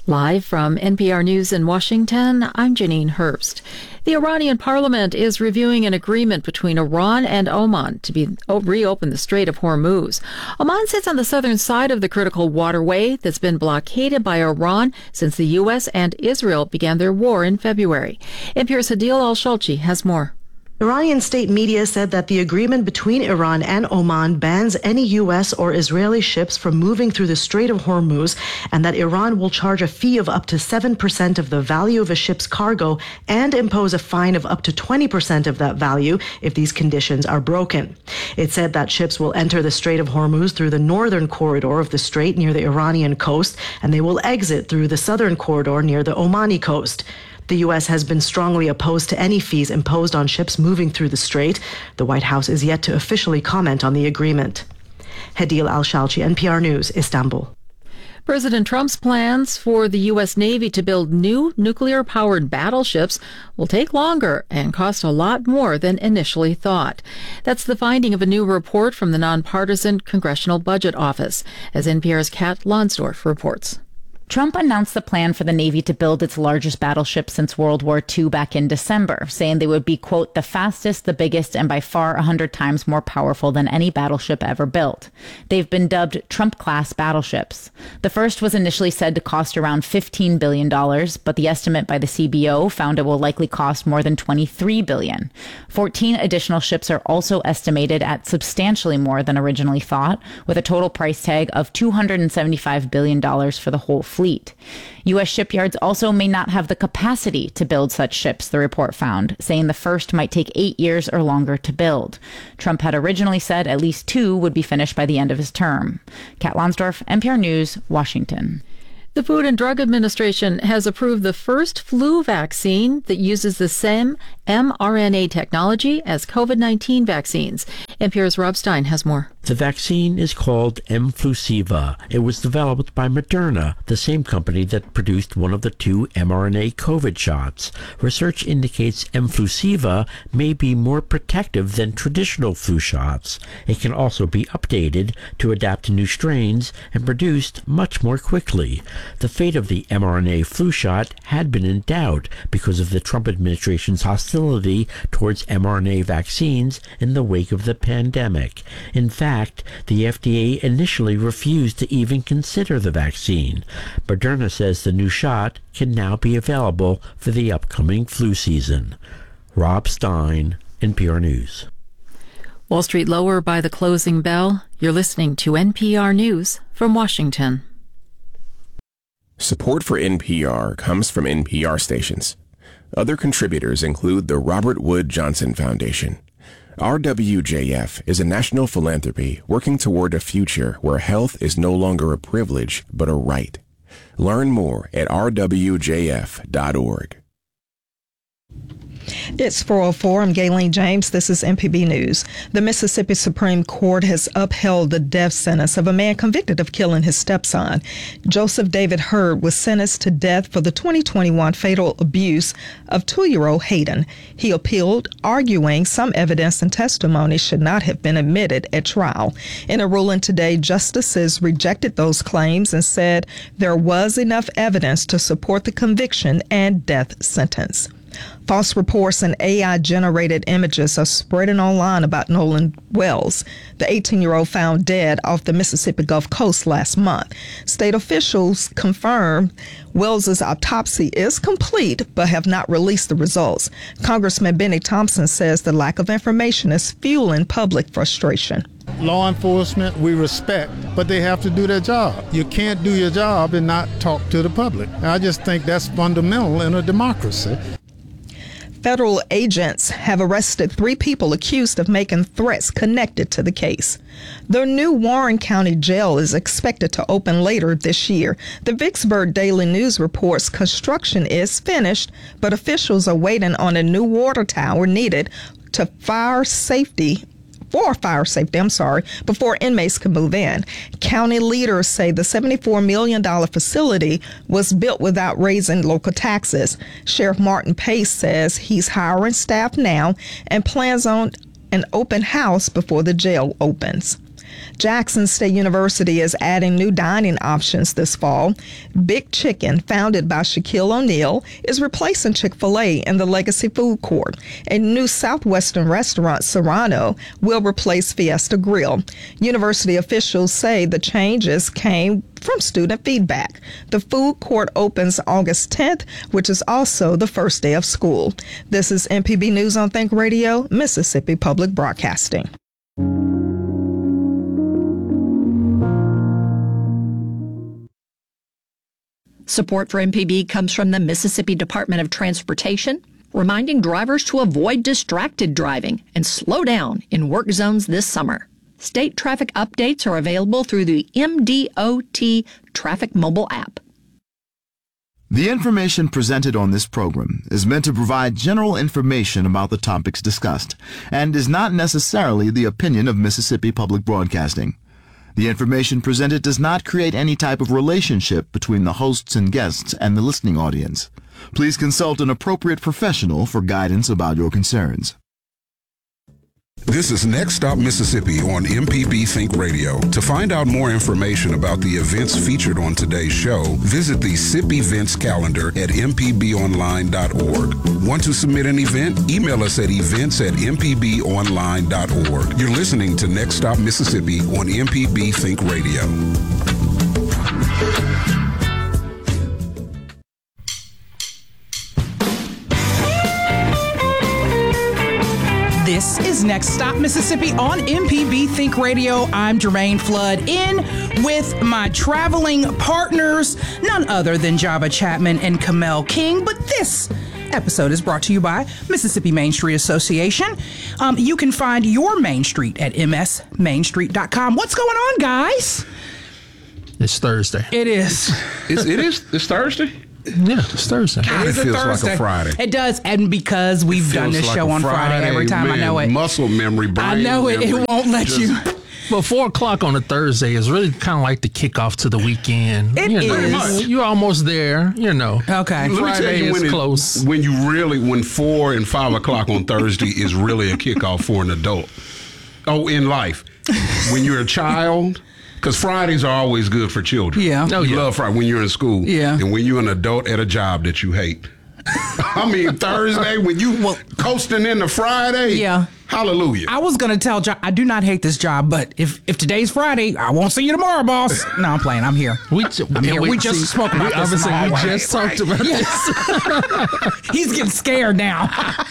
Live from NPR News in Washington, I'm Janine Herbst. The Iranian parliament is reviewing an agreement between Iran and Oman to reopen the Strait of Hormuz. Oman sits on the southern side of the critical waterway that's been blockaded by Iran since the U.S. and Israel began their war in February. NPR's Hadil Al-Shalchi has more. Iranian state media said that the agreement between Iran and Oman bans any U.S. or Israeli ships from moving through the Strait of Hormuz, and that Iran will charge a fee of up to 7% of the value of a ship's cargo and impose a fine of up to 20% of that value if these conditions are broken. It said that ships will enter the Strait of Hormuz through the northern corridor of the strait near the Iranian coast, and they will exit through the southern corridor near the Omani coast. The U.S. has been strongly opposed to any fees imposed on ships moving through the strait. The White House is yet to officially comment on the agreement. Hadil Al-Shalchi, NPR News, Istanbul. President Trump's plans for the U.S. Navy to build new nuclear-powered battleships will take longer and cost a lot more than initially thought. That's the finding of a new report from the nonpartisan Congressional Budget Office, as NPR's Kat Lonsdorf reports. Trump announced the plan for the Navy to build its largest battleship since World War II back in December, saying they would be, quote, the fastest, the biggest, and by far 100 times more powerful than any battleship ever built. They've been dubbed Trump-class battleships. The first was initially said to cost around $15 billion, but the estimate by the CBO found it will likely cost more than $23 billion. 14 additional ships are also estimated at substantially more than originally thought, with a total price tag of $275 billion for the whole fleet. U.S. shipyards also may not have the capacity to build such ships, the report found, saying the first might take 8 years or longer to build. Trump had originally said at least 2 would be finished by the end of his term. Kat Lonsdorf, NPR News, Washington. The Food and Drug Administration has approved the first flu vaccine that uses the same mRNA technology as COVID-19 vaccines. NPR's Rob Stein has more. The vaccine is called Mflusiva. It was developed by Moderna, the same company that produced one of the 2 mRNA COVID shots. Research indicates Mflusiva may be more protective than traditional flu shots. It can also be updated to adapt to new strains and produced much more quickly. The fate of the mRNA flu shot had been in doubt because of the Trump administration's hostility towards mRNA vaccines in the wake of the pandemic. In fact, the FDA initially refused to even consider the vaccine. Moderna says the new shot can now be available for the upcoming flu season. Rob Stein, NPR News. Wall Street lower by the closing bell. You're listening to NPR News from Washington. Support for NPR comes from NPR stations. Other contributors include the Robert Wood Johnson Foundation. RWJF is a national philanthropy working toward a future where health is no longer a privilege, but a right. Learn more at rwjf.org. It's 4:04. I'm Gayleen James. This is MPB News. The Mississippi Supreme Court has upheld the death sentence of a man convicted of killing his stepson. Joseph David Hurd was sentenced to death for the 2021 fatal abuse of 2-year-old Hayden. He appealed, arguing some evidence and testimony should not have been admitted at trial. In a ruling today, justices rejected those claims and said there was enough evidence to support the conviction and death sentence. False reports and AI-generated images are spreading online about Nolan Wells, the 18-year-old found dead off the Mississippi Gulf Coast last month. State officials confirmed Wells's autopsy is complete but have not released the results. Congressman Benny Thompson says the lack of information is fueling public frustration. Law enforcement, we respect, but they have to do their job. You can't do your job and not talk to the public. I just think that's fundamental in a democracy. Federal agents have arrested 3 people accused of making threats connected to the case. The new Warren County Jail is expected to open later this year. The Vicksburg Daily News reports construction is finished, but officials are waiting on a new water tower needed to fire safety before inmates can move in. County leaders say the $74 million facility was built without raising local taxes. Sheriff Martin Pace says he's hiring staff now and plans on an open house before the jail opens. Jackson State University is adding new dining options this fall. Big Chicken, founded by Shaquille O'Neal, is replacing Chick-fil-A in the Legacy Food Court. A new Southwestern restaurant, Serrano, will replace Fiesta Grill. University officials say the changes came from student feedback. The food court opens August 10th, which is also the first day of school. This is MPB News on Think Radio, Mississippi Public Broadcasting. Support for MPB comes from the Mississippi Department of Transportation, reminding drivers to avoid distracted driving and slow down in work zones this summer. State traffic updates are available through the MDOT Traffic mobile app. The information presented on this program is meant to provide general information about the topics discussed and is not necessarily the opinion of Mississippi Public Broadcasting. The information presented does not create any type of relationship between the hosts and guests and the listening audience. Please consult an appropriate professional for guidance about your concerns. This is Next Stop Mississippi on MPB Think Radio. To find out more information about the events featured on today's show, visit the SIP events calendar at mpbonline.org. Want to submit an event? Email us at events@mpbonline.org. You're listening to Next Stop Mississippi on MPB Think Radio. This is Next Stop Mississippi on MPB Think Radio. I'm Jermaine Flood, in with my traveling partners, none other than Java Chapman and Kamel King. But this episode is brought to you by Mississippi Main Street Association. You can find your Main Street at msmainstreet.com. What's going on, guys? It's Thursday. It is. It's Thursday? Yeah, it's Thursday. God, it feels like a Friday. It does, and because we've done this show on Friday every time, man, I know it. Muscle memory, brain I know it. memory. It won't let you. But 4 o'clock on a Thursday is really kind of like the kickoff to the weekend. It is. You're almost there, Okay. Friday is close. When 4 and 5 o'clock on Thursday is really a kickoff for an adult. Oh, in life. When you're a child. Because Fridays are always good for children. Yeah. You love Friday when you're in school. Yeah. And when you're an adult at a job that you hate. I mean, Thursday, when you coasting into Friday. Yeah. Hallelujah. I was going to tell John, I do not hate this job, but if today's Friday, I won't see you tomorrow, boss. No, I'm playing. I'm here. We just spoke about this. Obviously, we just talked about this. He's getting scared now.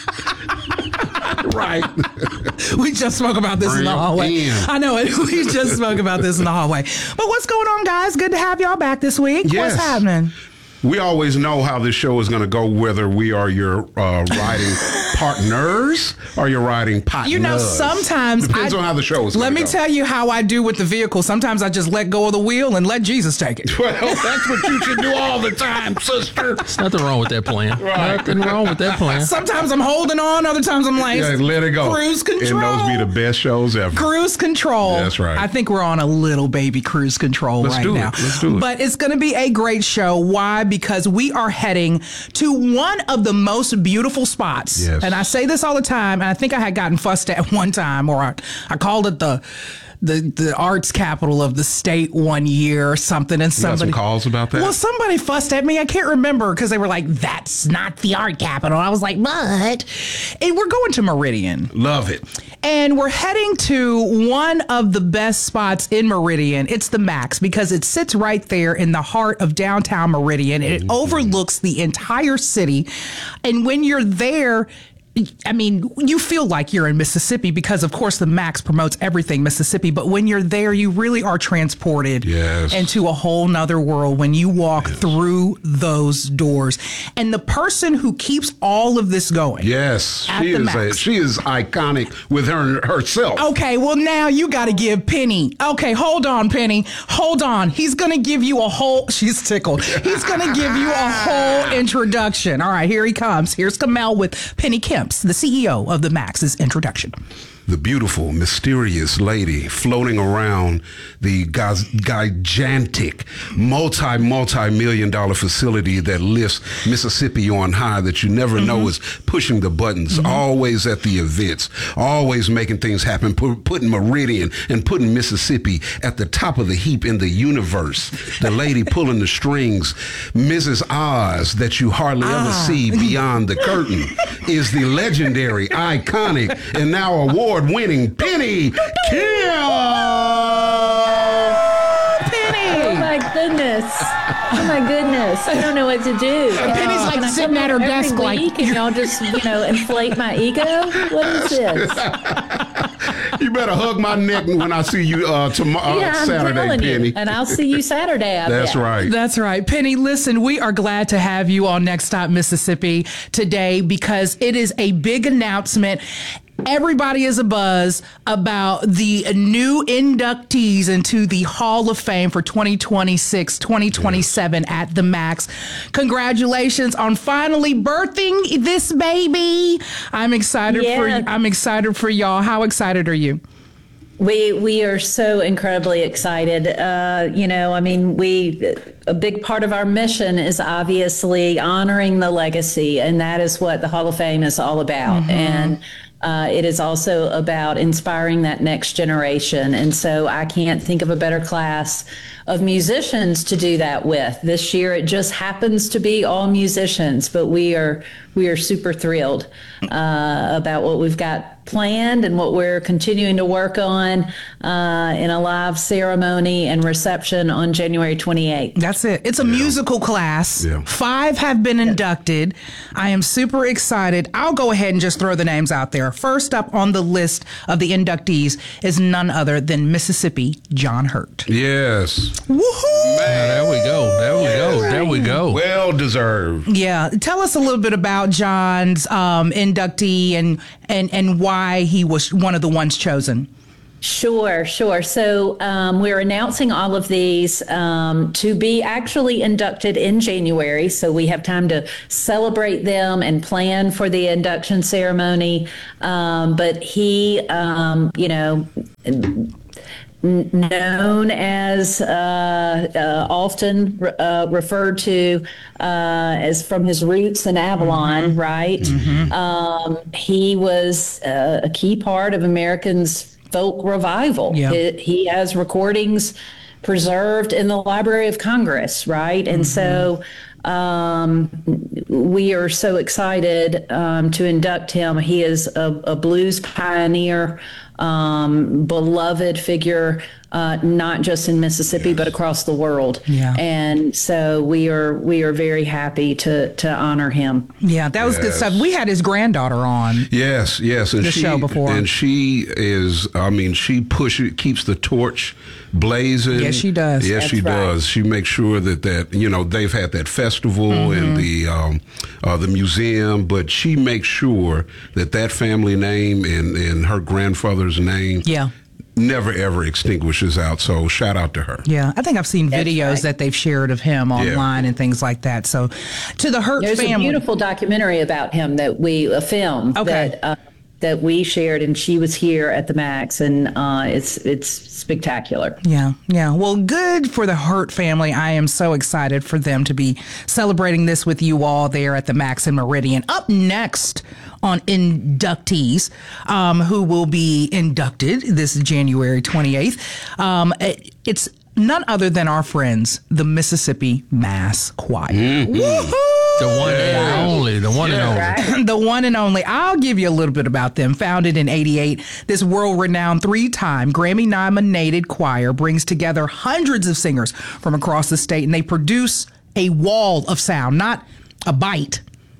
Right. We just spoke about this in the hallway. I know it. We just spoke about this in the hallway. But what's going on, guys? Good to have y'all back this week. Yes. What's happening? We always know how this show is going to go, whether we are your riding partners or your riding partners. Sometimes depends on how the show is. Let me tell you how I do with the vehicle. Sometimes I just let go of the wheel and let Jesus take it. Well, that's what you should do all the time, sister. There's nothing wrong with that plan. Right. Nothing wrong with that plan. Sometimes I'm holding on. Other times I'm like, let it go. Cruise control. And those be the best shows ever. Cruise control. That's right. I think we're on a little baby cruise control Let's do now. Let's do it. But it's going to be a great show. Why? Because we are heading to one of the most beautiful spots. Yes. And I say this all the time, and I think I had gotten fussed at one time, or I called it the arts capital of the state one year or something. And somebody got some calls about that? Well, somebody fussed at me. I can't remember, because they were like, that's not the art capital. I was like, but we're going to Meridian. Love it. And we're heading to one of the best spots in Meridian. It's the Max, because it sits right there in the heart of downtown Meridian. It overlooks the entire city. And when you're there, I mean, you feel like you're in Mississippi because, of course, the Max promotes everything Mississippi. But when you're there, you really are transported into a whole nother world when you walk through those doors. And the person who keeps all of this going. Yes, she is iconic with herself. Okay, well, now you got to give Penny. Okay, hold on, Penny. Hold on. He's going to give you a whole. She's tickled. He's going to give you a whole introduction. All right, here he comes. Here's Kamel with Penny Kemps, the CEO of the Max's introduction. the beautiful, mysterious lady floating around the gigantic, multi-million dollar facility that lifts Mississippi on high, that you never know is pushing the buttons, always at the events, always making things happen, putting Meridian and putting Mississippi at the top of the heap in the universe. The lady pulling the strings, Mrs. Oz, that you hardly ever see beyond the curtain, is the legendary, iconic, and now award-winning Penny Kim. Oh my goodness. Oh my goodness. I don't know what to do. Penny's like sitting at her desk like, and y'all just, inflate my ego? What is this? You better hug my neck when I see you tomorrow, Saturday, Penny. And I'll see you Saturday. That's right. That's right. Penny, listen, we are glad to have you on Next Stop Mississippi today because it is a big announcement. Everybody is abuzz about the new inductees into the Hall of Fame for 2026, 2027 at the Max. Congratulations on finally birthing this baby. I'm excited for y'all. How excited are you? We are so incredibly excited. A big part of our mission is obviously honoring the legacy, and that is what the Hall of Fame is all about. And it is also about inspiring that next generation. And so I can't think of a better class of musicians to do that with. This year, it just happens to be all musicians, but we are super thrilled about what we've got planned and what we're continuing to work on in a live ceremony and reception on January 28th. That's it. It's a musical class. Yeah. 5 have been inducted. I am super excited. I'll go ahead and just throw the names out there. First up on the list of the inductees is none other than Mississippi John Hurt. Yes. Woohoo! There we go. Well deserved. Yeah. Tell us a little bit about John's inductee and why he was one of the ones chosen. Sure. So we're announcing all of these to be actually inducted in January. So we have time to celebrate them and plan for the induction ceremony. But he, known as often referred to as from his roots in Avalon, right? He was a key part of Americans' folk revival. Yep. He has recordings preserved in the Library of Congress, right? And so we are so excited to induct him. He is a blues pioneer, beloved figure, not just in Mississippi, but across the world. Yeah. And so we are very happy to honor him. Yeah, that was good stuff. We had his granddaughter on. Yes. And the show before. And she is, she keeps the torch blazing. Yes, she does. Yes, she does. She makes sure that they've had that festival and the museum, but she makes sure that family name and her grandfather's name never ever extinguishes out. So shout out to her. Yeah, I think I've seen videos that they've shared of him online and things like that. So to the Hurt family. There's a beautiful documentary about him that we filmed that we shared, and she was here at the Max, and it's spectacular. Yeah. Well, good for the Hurt family. I am so excited for them to be celebrating this with you all there at the Max in Meridian. Up next on inductees who will be inducted this January 28th, it's none other than our friends, the Mississippi Mass Choir. Woohoo! The one and only. The one and only. I'll give you a little bit about them. Founded in 88, this world-renowned 3-time Grammy-nominated choir brings together hundreds of singers from across the state, and they produce a wall of sound, not a bite.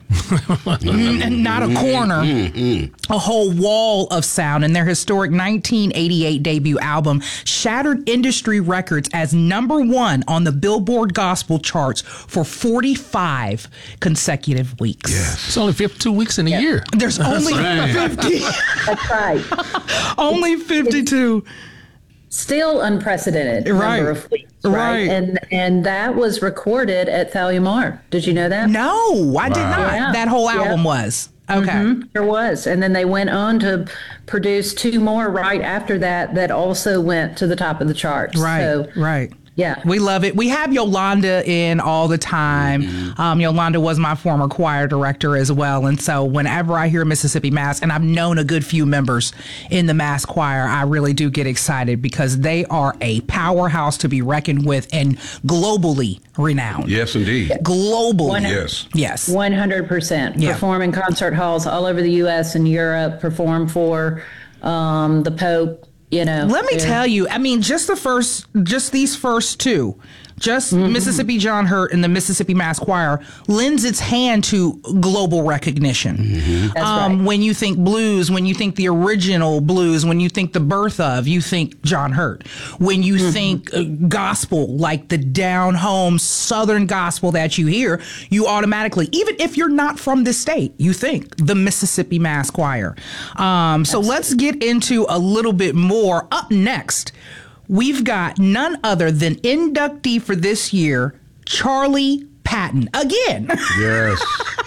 Not a corner, a whole wall of sound. And their historic 1988 debut album shattered industry records as #1 on the Billboard Gospel charts for 45 consecutive weeks. Yes. It's only 52 weeks in a year. There's only 50. That's right. Only 52. Still unprecedented number of weeks. Right. And that was recorded at Thalia Mar. Did you know that? No, I did not. Yeah. That whole album was. Okay. There was. And then they went on to produce 2 more right after that also went to the top of the charts. Right. So, right. Yeah. We love it. We have Yolanda in all the time. Yolanda was my former choir director as well. And so whenever I hear Mississippi Mass, and I've known a good few members in the Mass choir, I really do get excited because they are a powerhouse to be reckoned with and globally renowned. Yes, indeed. Globally. Yes. 100%. Yeah. Perform in concert halls all over the U.S. and Europe, perform for the Pope. Let me tell you, I mean, just these first 2, Mississippi John Hurt and the Mississippi Mass Choir lends its hand to global recognition. That's right. When you think blues, when you think the original blues, when you think the birth of, you think John Hurt. When you think gospel, like the down home Southern gospel that you hear, you automatically, even if you're not from this state, you think the Mississippi Mass Choir. So let's get into a little bit more. Up next, we've got none other than inductee for this year, Charlie Patton. Again. Yes.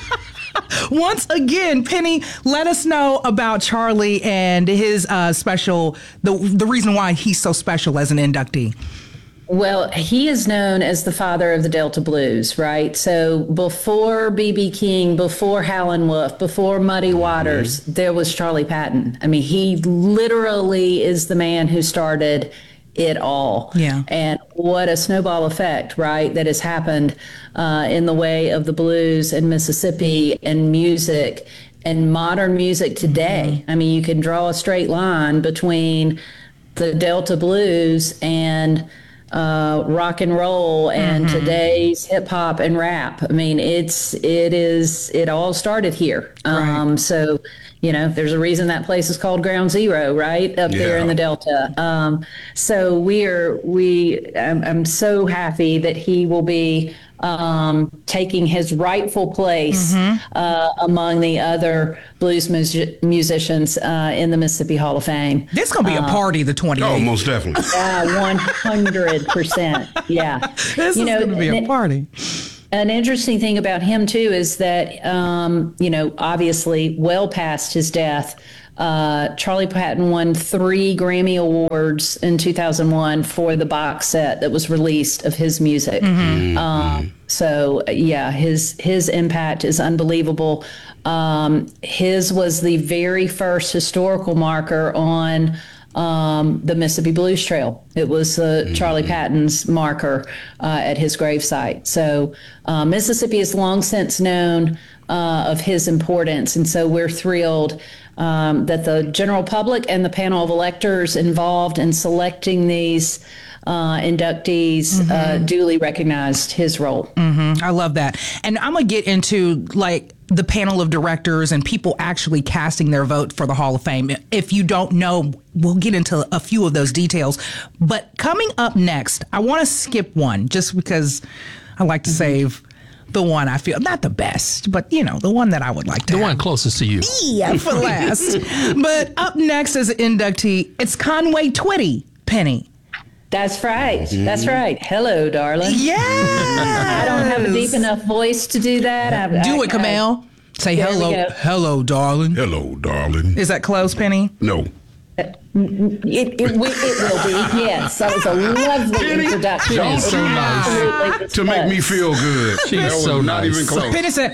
Once again, Penny, let us know about Charlie and his the reason why he's so special as an inductee. Well, he is known as the father of the Delta Blues, right? So before B.B. King, before Howlin' Wolf, before Muddy Waters, there was Charlie Patton. I mean, he literally is the man who started it all. Yeah. And what a snowball effect, right, that has happened in the way of the blues in Mississippi and music and modern music today. I mean, you can draw a straight line between the Delta Blues and rock and roll and today's hip hop and rap. I mean, it all started here. Right. So, there's a reason that place is called Ground Zero, right? Up there in the Delta. So I'm so happy that he will be taking his rightful place among the other blues musicians in the Mississippi Hall of Fame. This going to be a party, the 28th. Oh, most definitely. 100%. Yeah. This is going to be a party. An interesting thing about him, too, is that, obviously, well past his death, Charlie Patton won 3 Grammy Awards in 2001 for the box set that was released of his music. So, his impact is unbelievable. His was the very first historical marker on the Mississippi Blues Trail. It was Charlie Patton's marker at his gravesite. So Mississippi has long since known of his importance. And so we're thrilled that the general public and the panel of electors involved in selecting these inductees duly recognized his role. I love that. And I'm going to get into the panel of directors and people actually casting their vote for the Hall of Fame. If you don't know, we'll get into a few of those details. But coming up next, I want to skip one just because I like to save the one I feel, not the best, but the one that I would like to have. The one closest to you. Yeah, for last. But up next as an inductee, it's Conway Twitty, Penny. That's right. That's right. Hello, darling. Yeah. I don't have a deep enough voice to do that. Do it, Kamel. Say hello. Hello, darling. Hello, darling. Is that close, Penny? No. It will be. Yes, that was a lovely introduction. She's so nice. To make me feel good. She's so not nice. even close. Penny said,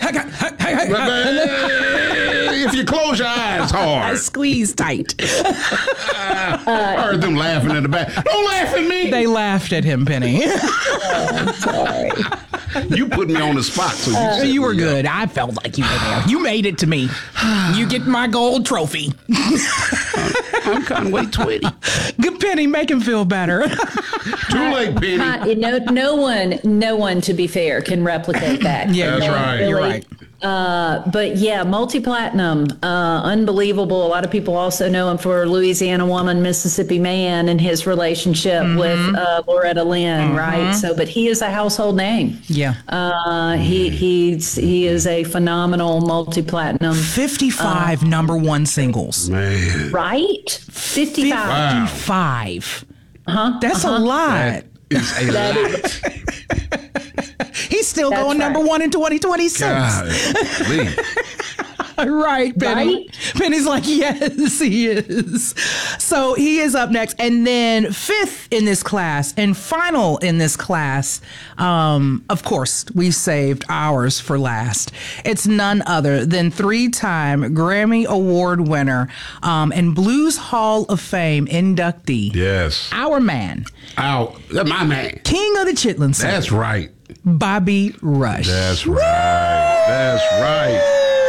If you close your eyes hard. I squeeze tight. I heard them laughing in the back. Don't laugh at me. They laughed at him, Penny. I'm sorry. You put me on the spot. So you were good. I felt like you were there. You made it to me. You get my gold trophy. I'm Conway Twitty. Good, Penny. Make him feel better. Too late, Penny. No one, to be fair, can replicate that. Yeah, that's right. Really, you're right. But yeah, multi-platinum, unbelievable. A lot of people also know him for Louisiana Woman, Mississippi Man, and his relationship with Loretta Lynn, right? So, but he is a household name. Yeah. He is a phenomenal multi-platinum. 55 number one singles. Man. Right? 55. Wow. 55. That's a lot. It's a lot. He's still going number one in 2026. Golly. Right, Penny. Right? Penny's like, yes, he is. So he is up next. And then fifth in this class and final in this class, of course, we saved ours for last. It's none other than 3-time Grammy Award winner and Blues Hall of Fame inductee. Yes. Our man. My man. King of the Chitlin Circuit. That's right. Bobby Rush. That's right. That's right.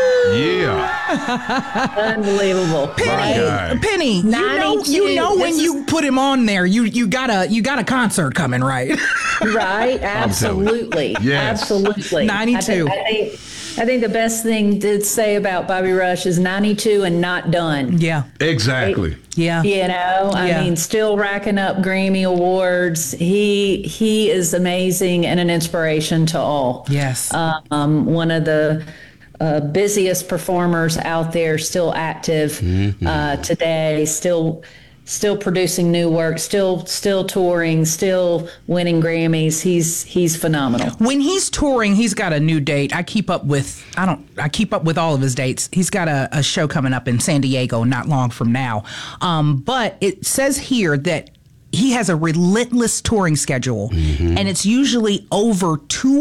Yeah. Unbelievable. Penny, you know when you put him on there, you got a concert coming, right? Right, absolutely. Yes. Absolutely. 92. I think the best thing to say about Bobby Rush is 92 and not done. Yeah. Exactly. Right? Yeah. You know, I mean, still racking up Grammy Awards. He is amazing and an inspiration to all. Yes. One of the busiest performers out there, still active today, still producing new work, still touring, still winning Grammys. He's phenomenal. When he's touring, he's got a new date. I keep up with all of his dates. He's got a show coming up in San Diego not long from now. But it says here that he has a relentless touring schedule, and it's usually over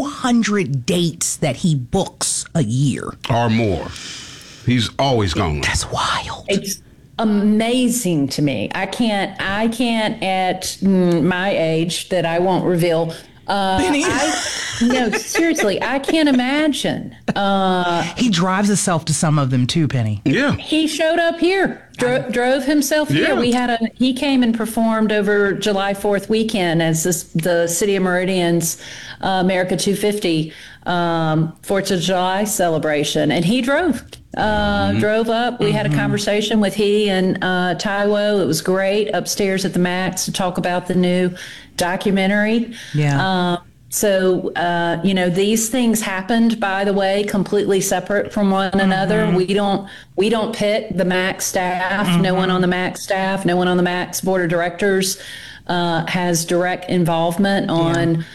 200 dates that he books a year. Or more. He's always gone. That's wild. It's amazing to me. I can't at my age that I won't reveal. Penny. No, seriously, I can't imagine. He drives himself to some of them too, Penny. Yeah. He showed up here, drove himself here. He came and performed over July 4th weekend as the City of Meridian's America 250 4th of July celebration, and he drove up. We had a conversation with he and Taiwo. It was great upstairs at the Max to talk about the new documentary. Yeah. So, these things happened, by the way, completely separate from one another. We don't pick the Max staff. No one on the Max staff, no one on the Max board of directors has direct involvement on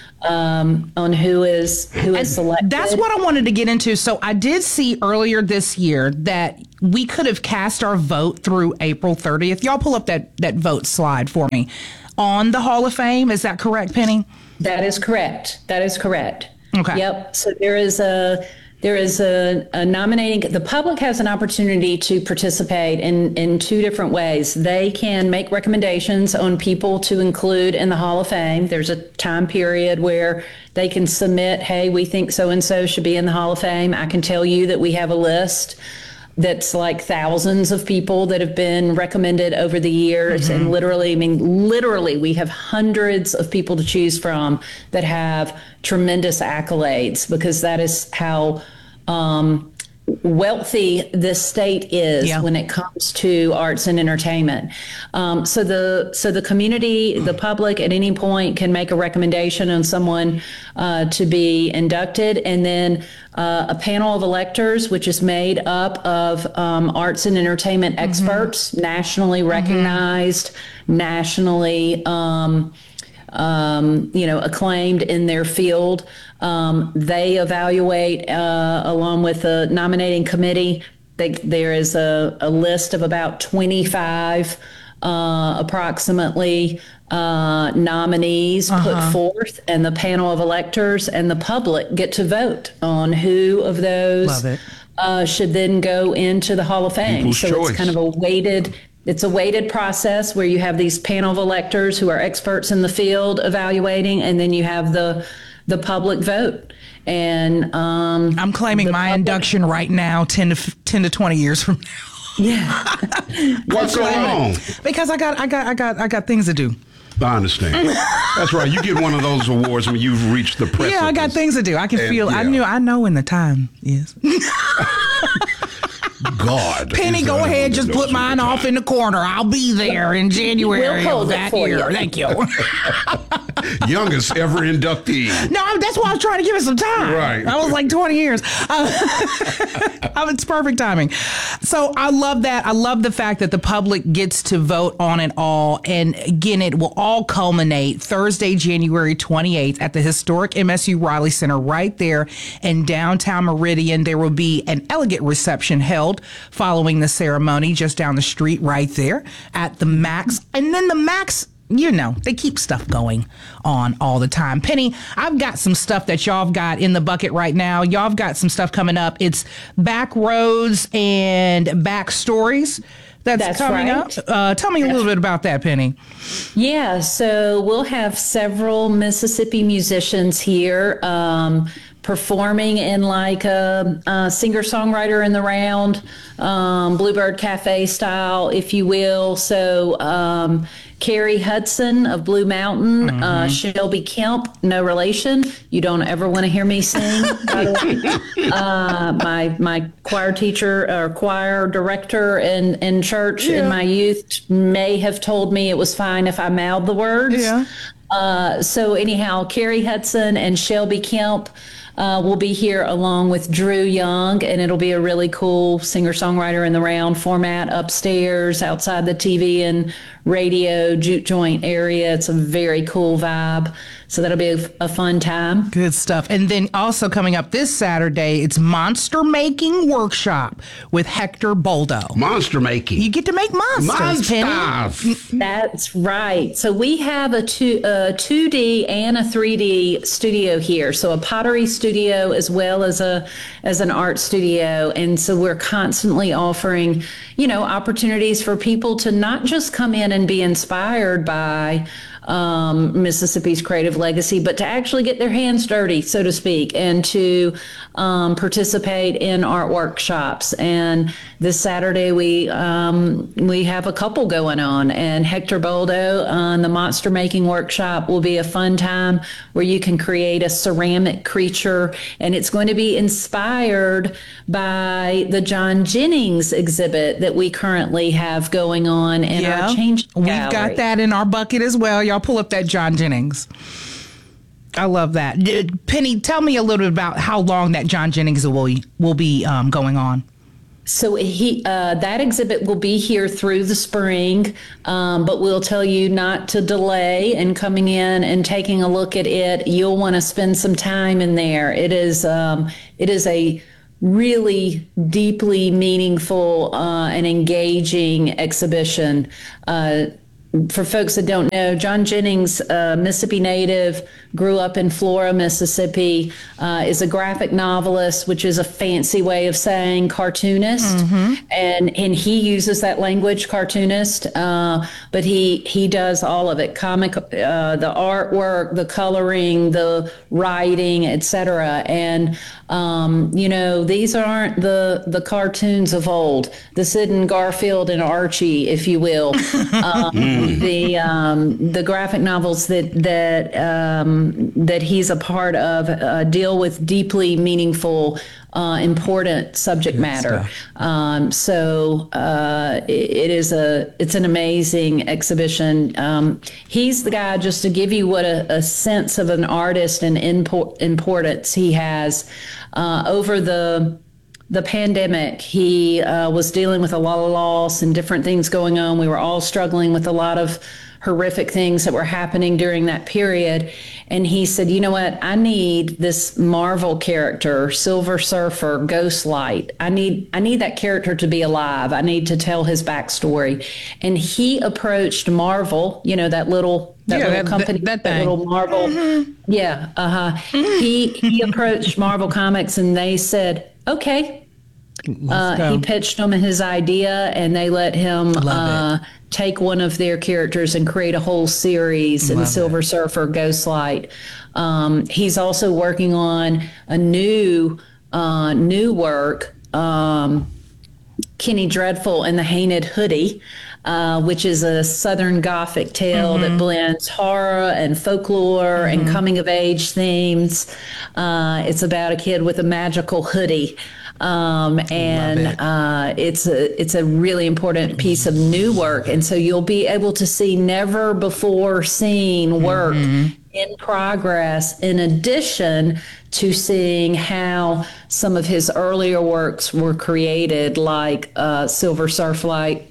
who is selected. That's what I wanted to get into. So I did see earlier this year that we could have cast our vote through April 30th. Y'all pull up that vote slide for me on the Hall of Fame. Is that correct, Penny? That is correct. Okay. Yep. So there is a nominating. The public has an opportunity to participate in two different ways. They can make recommendations on people to include in the Hall of Fame. There's a time period where they can submit, hey, we think so-and-so should be in the Hall of Fame. I can tell you that we have a list that's like thousands of people that have been recommended over the years. And literally, we have hundreds of people to choose from that have tremendous accolades, because that is how wealthy this state is when it comes to arts and entertainment. So the community, the public at any point can make a recommendation on someone to be inducted, and then a panel of electors, which is made up of arts and entertainment experts, nationally recognized, nationally acclaimed in their field. They evaluate along with the nominating committee. There is a list of about 25 approximately nominees put forth, and the panel of electors and the public get to vote on who of those should then go into the Hall of Fame. People's choice. It's kind of a weighted process where you have these panel of electors who are experts in the field evaluating, and then you have the public vote. And I'm claiming my induction right now, 10 to 20 years from now. Yeah. What's going on? Because I got things to do. I understand. That's right. You get one of those awards when you've reached the precipice. Yeah, I got things to do. I can feel. Yeah. I know when the time is. God. Penny, go ahead. Just put mine off in the corner. I'll be there in January we'll hold of that it for year. You. Thank you. Youngest ever inductee. No, that's why I was trying to give it some time. Right. I was like 20 years. It's perfect timing. So I love that. I love the fact that the public gets to vote on it all. And again, it will all culminate Thursday, January 28th at the historic MSU Riley Center right there in downtown Meridian. There will be an elegant reception held following the ceremony just down the street right there at the Max. And then the Max, you know, they keep stuff going on all the time. Penny, I've got some stuff that y'all have got in the bucket right now. Y'all have got some stuff coming up. It's Back Roads and Back Stories that's coming right. up. Tell me a little bit about that, Penny. Yeah, so we'll have several Mississippi musicians here performing in like a singer-songwriter in the round, Bluebird Cafe style, if you will. So Carrie Hudson of Blue Mountain, Shelby Kemp, no relation. You don't ever want to hear me sing. My choir teacher or choir director in church in my youth may have told me it was fine if I mouthed the words. Yeah. So anyhow, Carrie Hudson and Shelby Kemp will be here along with Drew Young, and it'll be a really cool singer-songwriter in the round format upstairs outside the TV and radio juke joint area. It's a very cool vibe. So that'll be a fun time. Good stuff. And then also coming up this Saturday, it's Monster Making Workshop with Hector Boldo. Monster making. You get to make monsters, Penny. That's right. So we have a 2D and a 3D studio here. So a pottery studio as well as an art studio. And so we're constantly offering, you know, opportunities for people to not just come in and be inspired by Mississippi's creative legacy, but to actually get their hands dirty, so to speak, and to participate in art workshops. And this Saturday we have a couple going on, and Hector Boldo on the Monster Making Workshop will be a fun time where you can create a ceramic creature, and it's going to be inspired by the John Jennings exhibit that we currently have going on in our Change Gallery. We've got that in our bucket as well. Y'all pull up that John Jennings. I love that. Penny, tell me a little bit about how long that John Jennings will be going on. So that exhibit will be here through the spring, but we'll tell you not to delay in coming in and taking a look at it. You'll want to spend some time in there. It is a really deeply meaningful and engaging exhibition. For folks that don't know, John Jennings, Mississippi native, grew up in Flora, Mississippi, is a graphic novelist, which is a fancy way of saying cartoonist. And he uses that language, cartoonist, but he does all of it, comic, the artwork, the coloring, the writing, etc. And, you know, these aren't the cartoons of old, the Sid and Garfield and Archie, if you will. The graphic novels that he's a part of deal with deeply meaningful, important subject matter. It's an amazing exhibition. He's the guy, just to give you what a sense of an artist and importance he has over the pandemic. He was dealing with a lot of loss and different things going on. We were all struggling with a lot of horrific things that were happening during that period. And he said, you know what? I need this Marvel character, Silver Surfer, Ghostlight. I need that character to be alive. I need to tell his backstory. And he approached Marvel, you know, that little company, that little Marvel. He approached Marvel Comics, and they said, okay. He pitched them his idea, and they let him take one of their characters and create a whole series in Silver Surfer, Ghostlight. He's also working on a new work, Kenny Dreadful and the Hainted Hoodie, which is a Southern Gothic tale that blends horror and folklore and coming of age themes. It's about a kid with a magical hoodie. It's a really important piece of new work. And so you'll be able to see never before seen work in progress, in addition to seeing how some of his earlier works were created, like Silver Surfer,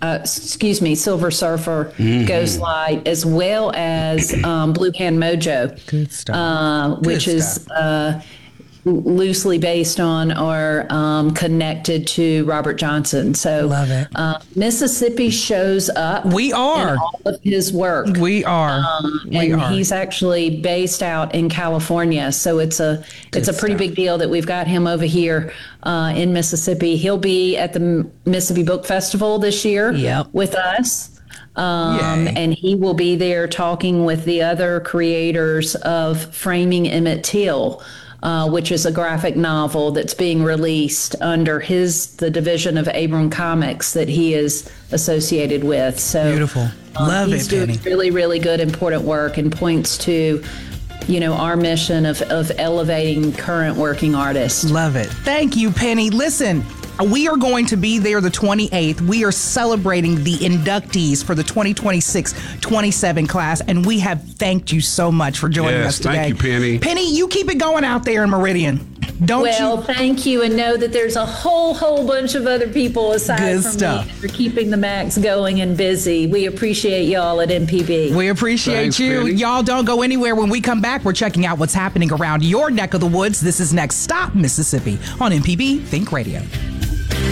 Ghostlight, as well as Blue Hand Mojo. Good stuff. Which is loosely based on or connected to Robert Johnson. So love it. Mississippi shows up. We are in all of his work. We are. He's actually based out in California, so it's a pretty big deal that we've got him over here in Mississippi. He'll be at the Mississippi Book Festival this year with us. And he will be there talking with the other creators of Framing Emmett Till, which is a graphic novel that's being released under the division of Abram Comics that he is associated with. So beautiful. Love he's it, Penny. doing really, really good, important work, and points to, our mission of elevating current working artists. Love it. Thank you, Penny. Listen, we are going to be there the 28th. We are celebrating the inductees for the 2026-27 class, and we have thanked you so much for joining us today. Thank you, Penny. Penny, you keep it going out there in Meridian. Thank you, and know that there's a whole bunch of other people aside Good from stuff. me for keeping the Max going and busy. We appreciate y'all at MPB. We appreciate Thanks, you. Penny. Y'all don't go anywhere. When we come back, we're checking out what's happening around your neck of the woods. This is Next Stop Mississippi on MPB Think Radio.